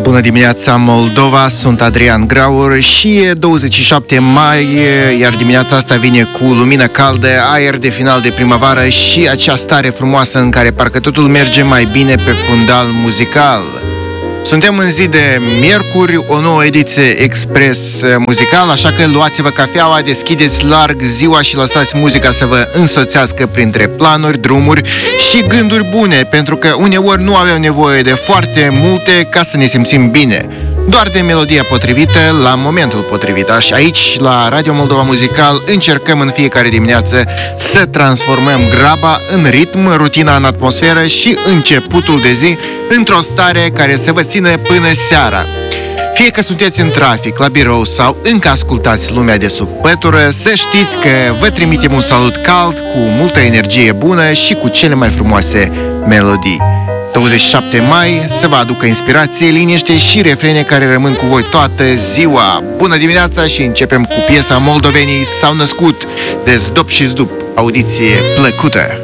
Bună dimineața, Moldova! Sunt Adrian Graur și e 27 mai, iar dimineața asta vine cu lumină caldă, aer de final de primăvară și acea stare frumoasă în care parcă totul merge mai bine pe fundal muzical. Suntem în zi de miercuri, o nouă ediție Express Muzical, așa că luați-vă cafeaua, deschideți larg ziua și lăsați muzica să vă însoțească printre planuri, drumuri și gânduri bune, pentru că uneori nu avem nevoie de foarte multe ca să ne simțim bine, doar de melodia potrivită la momentul potrivit. Așa, aici, la Radio Moldova Muzical, încercăm în fiecare dimineață să transformăm graba în ritm, rutina în atmosferă și începutul de zi într-o stare care să vă țină până seara. Fie că sunteți în trafic, la birou sau încă ascultați lumea de sub pătură, să știți că vă trimitem un salut cald, cu multă energie bună și cu cele mai frumoase melodii. 27 mai să vă aducă inspirație, liniște și refrene care rămân cu voi toată ziua. Bună dimineața și începem cu piesa Moldovenii s-au născut de Zdop și Zdup. Audiție plăcută!